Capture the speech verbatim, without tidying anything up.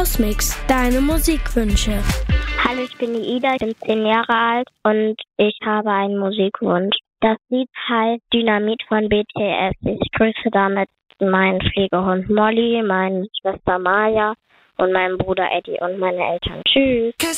Hausmix, deine Musikwünsche. Hallo, ich bin die Ida, ich bin zehn Jahre alt und ich habe einen Musikwunsch. Das Lied heißt Dynamit von B T S. Ich grüße damit meinen Pflegehund Molly, meine Schwester Maja und meinen Bruder Eddie und meine Eltern. Tschüss.